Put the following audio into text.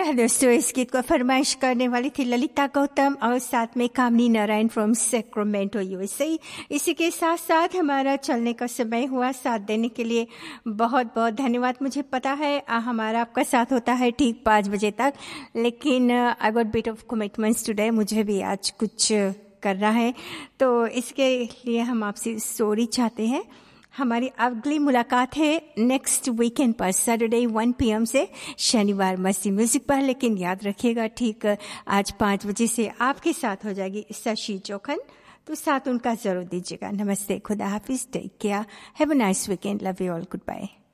दोस्तों, इस गीत को फरमाइश करने वाली थी ललिता गौतम और साथ में कामनी नारायण फ्रॉम सैक्रामेंटो यूएसए। इसी के साथ साथ हमारा चलने का समय हुआ। साथ देने के लिए बहुत बहुत धन्यवाद। मुझे पता है हमारा आपका साथ होता है ठीक 5 बजे तक, लेकिन I got bit of commitments today. मुझे भी आज कुछ करना है, तो इसके लिए हम आपसे सॉरी चाहते हैं। हमारी अगली मुलाकात है नेक्स्ट वीकेंड पर सैटरडे 1 PM से शनिवार मस्ती म्यूजिक पर। लेकिन याद रखिएगा ठीक आज 5 बजे से आपके साथ हो जाएगी शशि चौखन, तो साथ उनका जरूर दीजिएगा। नमस्ते, खुदा हाफिज, take care, have a nice weekend, love you all, good bye.